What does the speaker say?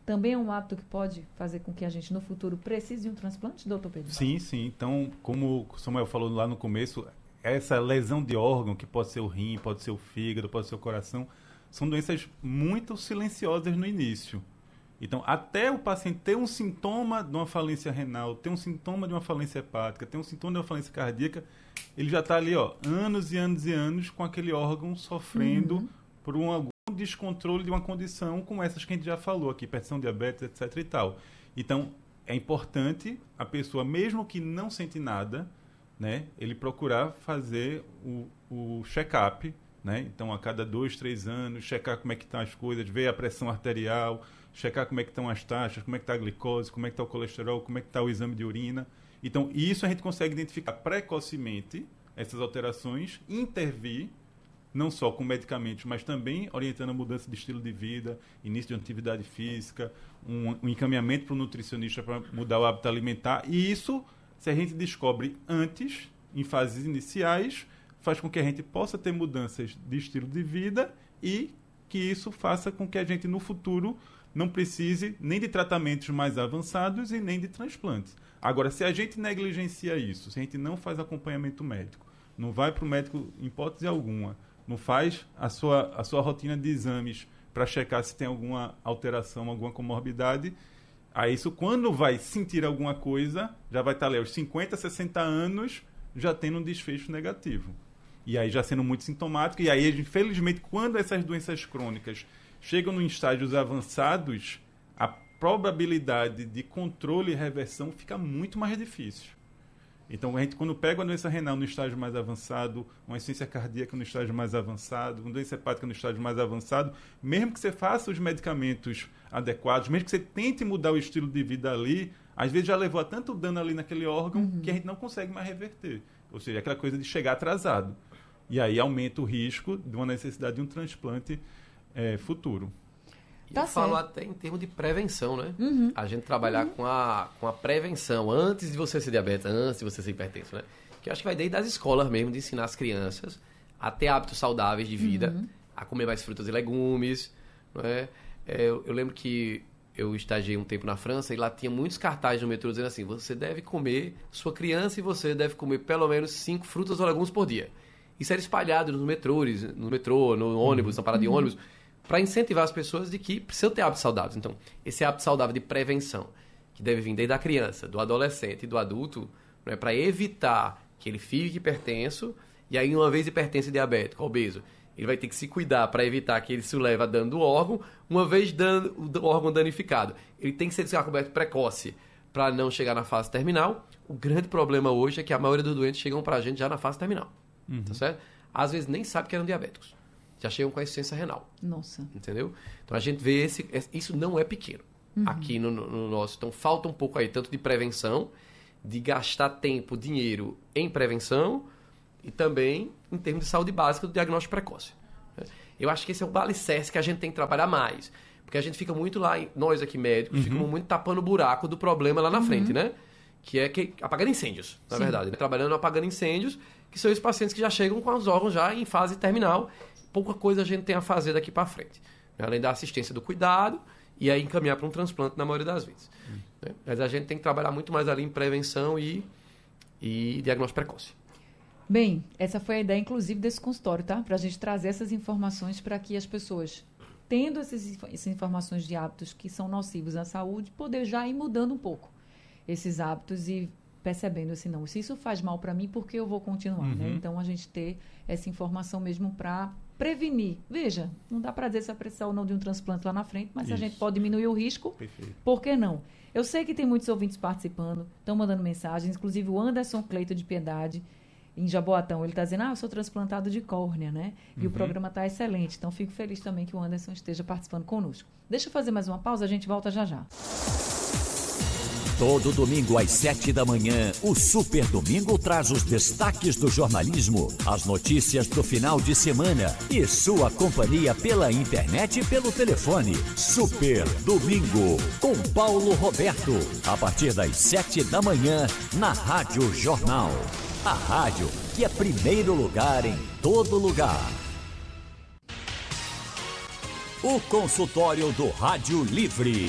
também é um hábito que pode fazer com que a gente, no futuro, precise de um transplante, doutor Pedro? Sim. Então, como o Samuel falou lá no começo, essa lesão de órgão, que pode ser o rim, pode ser o fígado, pode ser o coração, são doenças muito silenciosas no início. Então, até o paciente ter um sintoma de uma falência renal, ter um sintoma de uma falência hepática, ter um sintoma de uma falência cardíaca, ele já está ali, anos e anos e anos com aquele órgão sofrendo por algum descontrole de uma condição como essas que a gente já falou aqui, hipertensão, diabetes, etc. e tal. Então, é importante a pessoa, mesmo que não sente nada, né, ele procurar fazer o check-up, né? Então, a cada 2, 3 anos, checar como é que estão as coisas, ver a pressão arterial, checar como é que estão as taxas, como é que está a glicose, como é que está o colesterol, como é que está o exame de urina. Então, isso a gente consegue identificar precocemente, essas alterações, intervir, não só com medicamentos, mas também orientando a mudança de estilo de vida, início de atividade física, um encaminhamento para o nutricionista para mudar o hábito alimentar. E isso, se a gente descobre antes, em fases iniciais, faz com que a gente possa ter mudanças de estilo de vida e que isso faça com que a gente, no futuro, não precise nem de tratamentos mais avançados e nem de transplantes. Agora, se a gente negligencia isso, se a gente não faz acompanhamento médico, não vai para o médico em hipótese alguma, não faz a sua rotina de exames para checar se tem alguma alteração, alguma comorbidade, aí isso, quando vai sentir alguma coisa, já vai estar ali aos 50, 60 anos, já tendo um desfecho negativo. E aí já sendo muito sintomático, e aí, infelizmente, quando essas doenças crônicas chegam em estágios avançados, a probabilidade de controle e reversão fica muito mais difícil. Então, a gente, quando pega uma doença renal no estágio mais avançado, uma insuficiência cardíaca no estágio mais avançado, uma doença hepática no estágio mais avançado, mesmo que você faça os medicamentos adequados, mesmo que você tente mudar o estilo de vida ali, às vezes já levou a tanto dano ali naquele órgão que a gente não consegue mais reverter. Ou seja, aquela coisa de chegar atrasado. E aí aumenta o risco de uma necessidade de um transplante futuro. E eu falo até em termos de prevenção, né? A gente trabalhar com a prevenção antes de você ser diabetes, antes de você ser hipertenso, né? Que eu acho que vai desde as escolas mesmo, de ensinar as crianças a ter hábitos saudáveis de vida, a comer mais frutas e legumes, não é? Eu lembro que eu estagiei um tempo na França e lá tinha muitos cartazes no metrô dizendo assim, você deve comer, sua criança e você deve comer pelo menos 5 frutas ou legumes por dia. Isso era espalhado no metrô, no ônibus, na parada de ônibus, para incentivar as pessoas de que precisam ter hábitos saudáveis. Então, esse hábito saudável de prevenção, que deve vir desde a criança, do adolescente e do adulto, né, para evitar que ele fique hipertenso, e aí uma vez hipertenso e diabético, obeso, ele vai ter que se cuidar para evitar que ele se leve a dano do órgão, uma vez o órgão danificado. Ele tem que ser descoberto precoce para não chegar na fase terminal. O grande problema hoje é que a maioria dos doentes chegam para a gente já na fase terminal. Tá certo? Às vezes nem sabe que eram diabéticos. Já chegam com a insuficiência renal. Nossa. Entendeu? Então a gente vê isso não é pequeno aqui no nosso. Então falta um pouco aí, tanto de prevenção, de gastar tempo, dinheiro em prevenção e também em termos de saúde básica do diagnóstico precoce. Eu acho que esse é o alicerce que a gente tem que trabalhar mais. Porque a gente fica muito lá, nós aqui médicos, ficamos muito tapando o buraco do problema lá na frente, né? Que é apagando incêndios, na verdade. Né? Trabalhando apagando incêndios, que são os pacientes que já chegam com os órgãos já em fase terminal. Pouca coisa a gente tem a fazer daqui para frente. Né? Além da assistência do cuidado e aí encaminhar para um transplante na maioria das vezes. Né? Mas a gente tem que trabalhar muito mais ali em prevenção e diagnóstico precoce. Bem, essa foi a ideia, inclusive, desse consultório, tá? Para a gente trazer essas informações para que as pessoas, tendo essas informações de hábitos que são nocivos à saúde, poder já ir mudando um pouco esses hábitos e percebendo assim, não, se isso faz mal para mim, por que eu vou continuar, né? Então, a gente ter essa informação mesmo para prevenir. Veja, não dá para dizer se a pressão ou não de um transplante lá na frente, mas a gente pode diminuir o risco. Perfeito. Por que não? Eu sei que tem muitos ouvintes participando, estão mandando mensagens, inclusive o Anderson Cleito de Piedade, em Jaboatão, ele está dizendo, eu sou transplantado de córnea, né? E o programa está excelente, então fico feliz também que o Anderson esteja participando conosco. Deixa eu fazer mais uma pausa, a gente volta já já. Todo domingo às 7 da manhã, o Super Domingo traz os destaques do jornalismo, as notícias do final de semana e sua companhia pela internet e pelo telefone. Super Domingo, com Paulo Roberto, a partir das 7 da manhã, na Rádio Jornal. A rádio que é primeiro lugar em todo lugar. O consultório do Rádio Livre.